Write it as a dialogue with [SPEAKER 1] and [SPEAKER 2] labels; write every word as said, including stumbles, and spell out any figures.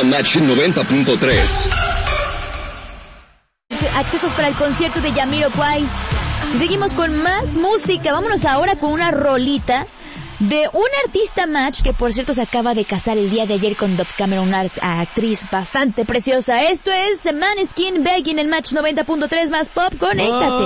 [SPEAKER 1] a Match noventa punto tres.
[SPEAKER 2] Accesos para el concierto de Jamiroquai. Seguimos con más música. Vámonos ahora con una rolita de una artista Match que, por cierto, se acaba de casar el día de ayer con Dove Cameron, una actriz bastante preciosa. Esto es Maneskin Begging en Match noventa punto tres más Pop. Conéctate.